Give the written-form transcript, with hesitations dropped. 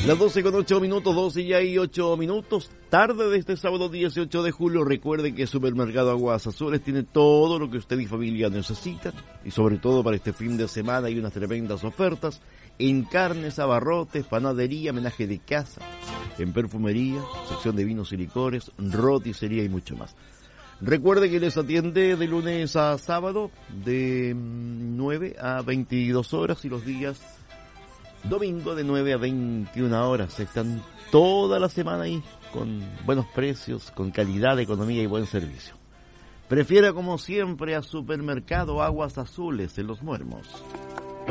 Las 12:08, 12 ya y 8 minutos, tarde de este sábado 18 de julio. Recuerde que Supermercado Aguas Azules tiene todo lo que usted y familia necesitan, y sobre todo para este fin de semana hay unas tremendas ofertas en carnes, abarrotes, panadería, menaje de casa, en perfumería, sección de vinos y licores, roticería y mucho más. Recuerde que les atiende de lunes a sábado de 9 a 22 horas y los días domingo de 9 a 21 horas. Están toda la semana ahí con buenos precios, con calidad, economía y buen servicio. Prefiera como siempre a Supermercado Aguas Azules en Los Muermos.